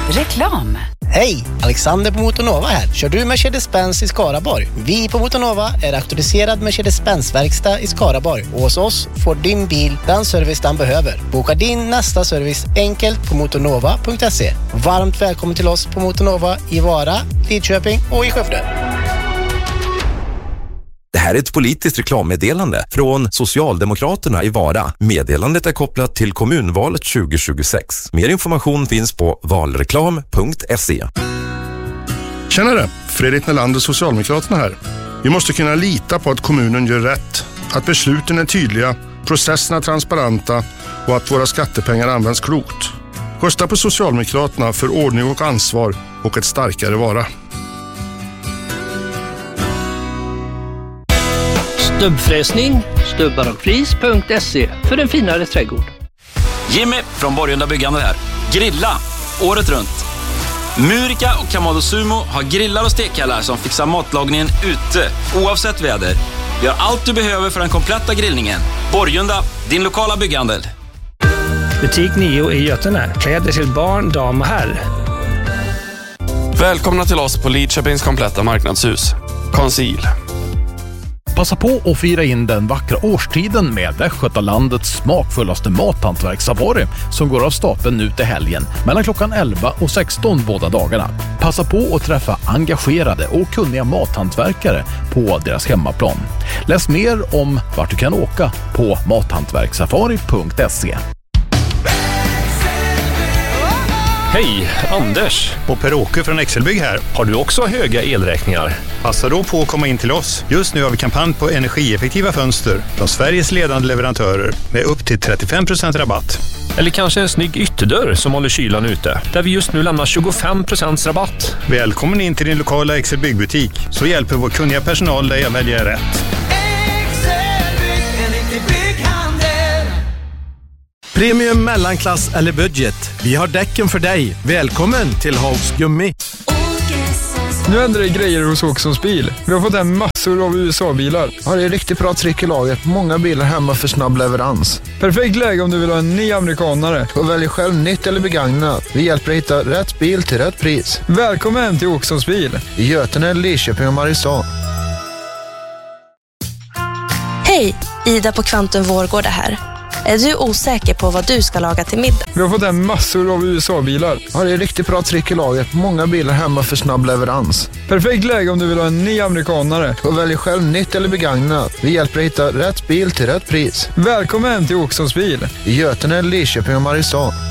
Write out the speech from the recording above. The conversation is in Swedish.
Reklam. Hej, Alexander på Motonova här. Kör du Mercedes-Benz i Skaraborg? Vi på Motonova är auktoriserad Mercedes-Benz-verkstad i Skaraborg. Och hos oss får din bil den service den behöver. Boka din nästa service enkelt på motonova.se. Varmt välkommen till oss på Motonova i Vara, Lidköping och i Skövde. Det här är ett politiskt reklammeddelande från Socialdemokraterna i Vara. Meddelandet är kopplat till kommunvalet 2026. Mer information finns på valreklam.se. Tjenare, Fredrik Nelander, Socialdemokraterna här. Vi måste kunna lita på att kommunen gör rätt, att besluten är tydliga, processerna transparenta och att våra skattepengar används klokt. Rösta på Socialdemokraterna för ordning och ansvar och ett starkare Vara. Stubbfräsning, stubbarockflis.se för en finare trädgård. Jimmy från Borgunda Byggande här. Grilla året runt. Murika och Kamado Sumo har grillar och stekhallar som fixar matlagningen ute, oavsett väder. Vi har allt du behöver för den kompletta grillningen. Borgunda, din lokala bygghandel. Butik 9 i Götene. Kläder till barn, dam och herr. Välkomna till oss på Lidköpings kompletta marknadshus. Conceal. Passa på att fira in den vackra årstiden med Västgötalandets smakfullaste mathantverkssafari som går av stapeln nu till helgen mellan klockan 11 och 16 båda dagarna. Passa på att träffa engagerade och kunniga mathantverkare på deras hemmaplan. Läs mer om vart du kan åka på mathantverkssafari.se. Hej, Anders och Per-Åke från Excelbygg här. Har du också höga elräkningar? Passa då på att komma in till oss. Just nu har vi kampanj på energieffektiva fönster från Sveriges ledande leverantörer med upp till 35% rabatt. Eller kanske en snygg ytterdörr som håller kylan ute, där vi just nu lämnar 25% rabatt. Välkommen in till din lokala Excelbygg-butik så hjälper vår kunniga personal dig att välja rätt. Premium, mellanklass eller budget. Vi har däcken för dig. Välkommen till Haugs Gummi. Nu händer det grejer hos Åkessons bil. Vi har fått hem massor av USA-bilar. Ja, det är riktigt bra tryck i laget. Många bilar hemma för snabb leverans. Perfekt läge om du vill ha en ny amerikanare. Och välj själv nytt eller begagnat. Vi hjälper dig hitta rätt bil till rätt pris. Välkommen till Åkessons bil. I Götene, Lidköping och Mariestad. Hej, Ida på Kvantum Vårgårda här. Är du osäker på vad du ska laga till middag? Vi har fått hem massor av USA-bilar. Ja, det är riktigt bra tryck i laget. Många bilar hemma för snabb leverans. Perfekt läge om du vill ha en ny amerikanare. Och välj själv nytt eller begagnat. Vi hjälper dig hitta rätt bil till rätt pris. Välkommen till Åkessons bil. I Götene, Lidköping och Mariestad.